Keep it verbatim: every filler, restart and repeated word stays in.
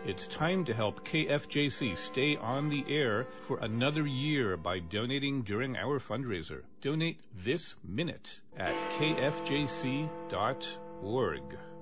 It's time to help K F J C stay on the air for another year by donating during our fundraiser. Donate this minute at k f j c dot org.